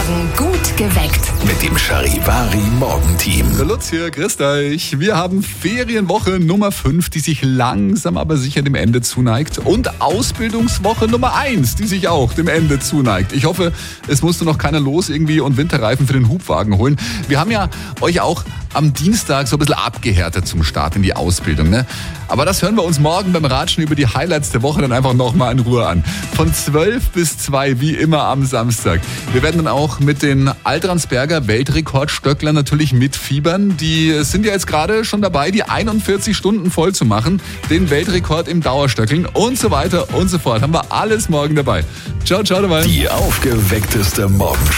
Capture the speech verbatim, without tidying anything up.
Morgen gut geweckt. Mit dem Charivari-Morgenteam. Der Lutz hier, grüßt euch. Wir haben Ferienwoche Nummer fünf, die sich langsam aber sicher dem Ende zuneigt. Und Ausbildungswoche Nummer eins, die sich auch dem Ende zuneigt. Ich hoffe, es musste noch keiner los irgendwie und Winterreifen für den Hubwagen holen. Wir haben ja euch auch am Dienstag so ein bisschen abgehärtet zum Start in die Ausbildung, ne? Aber das hören wir uns morgen beim Ratschen über die Highlights der Woche dann einfach nochmal in Ruhe an. Von zwölf bis zwei, wie immer am Samstag. Wir werden dann auch mit den Altransberger Weltrekordstöcklern natürlich mitfiebern. Die sind ja jetzt gerade schon dabei, die einundvierzig Stunden voll zu machen. Den Weltrekord im Dauerstöckeln und so weiter und so fort. Haben wir alles morgen dabei. Ciao, ciao dabei. Die aufgeweckteste Morgenshow.